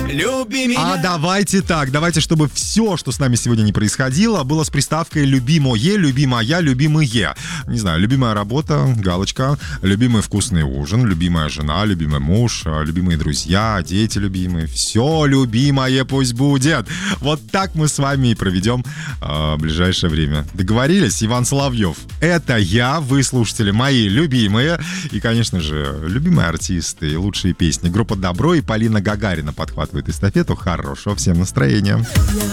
Люби меня. А давайте так, давайте, чтобы все, что с нами сегодня не происходило, было с приставкой «любимое», «любимая», «любимые». Не знаю, любимая работа, галочка, любимый вкусный ужин, любимая жена, любимый муж, любимые друзья, дети любимые. Все любимое пусть будет. Вот так мы с вами и проведем ближайшее время. Договорились? Иван Соловьев. Это я, вы слушатели мои любимые. И, конечно же, любимые артисты и лучшие песни. Группа «Добро» и Полина Гагарина подхватывает эстафету. Хорошего всем настроения.